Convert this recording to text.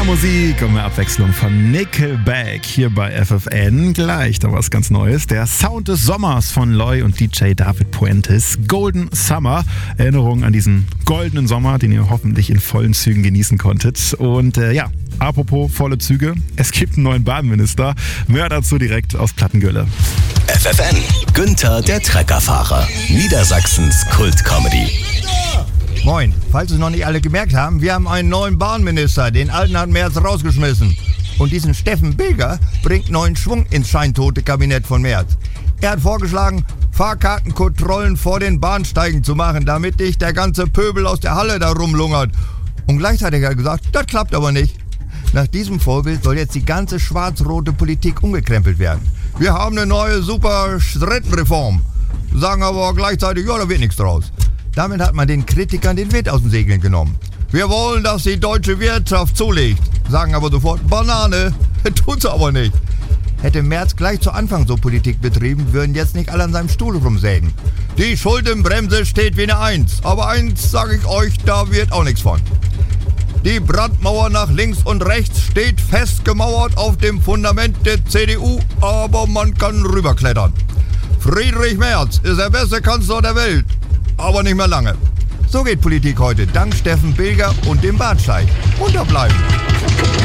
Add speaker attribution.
Speaker 1: Mehr Musik und mehr Abwechslung von Nickelback hier bei FFN. Gleich da was ganz Neues. Der Sound des Sommers von Loy und DJ David Puentes. Golden Summer. Erinnerung an diesen goldenen Sommer, den ihr hoffentlich in vollen Zügen genießen konntet. Und apropos volle Züge, es gibt einen neuen Bahnminister. Mehr dazu direkt aus Plattengülle.
Speaker 2: FFN, Günther der Treckerfahrer, Niedersachsens Kult-Comedy.
Speaker 3: Moin, falls es noch nicht alle gemerkt haben, wir haben einen neuen Bahnminister, den alten hat Merz rausgeschmissen. Und diesen Steffen Bilger bringt neuen Schwung ins scheintote Kabinett von Merz. Er hat vorgeschlagen, Fahrkartenkontrollen vor den Bahnsteigen zu machen, damit nicht der ganze Pöbel aus der Halle da rumlungert. Und gleichzeitig hat er gesagt, das klappt aber nicht. Nach diesem Vorbild soll jetzt die ganze schwarz-rote Politik umgekrempelt werden. Wir haben eine neue super Rentenreform, sagen aber gleichzeitig, ja, da wird nichts draus. Damit hat man den Kritikern den Wind aus den Segeln genommen. Wir wollen, dass die deutsche Wirtschaft zulegt, sagen aber sofort, Banane, tut's aber nicht. Hätte Merz gleich zu Anfang so Politik betrieben, würden jetzt nicht alle an seinem Stuhl rumsägen. Die Schuldenbremse steht wie eine Eins, aber eins sage ich euch, da wird auch nichts von. Die Brandmauer nach links und rechts steht festgemauert auf dem Fundament der CDU, aber man kann rüberklettern. Friedrich Merz ist der beste Kanzler der Welt, aber nicht mehr lange. So geht Politik heute, dank Steffen Bilger und dem Bahnsteig. Unterbleiben.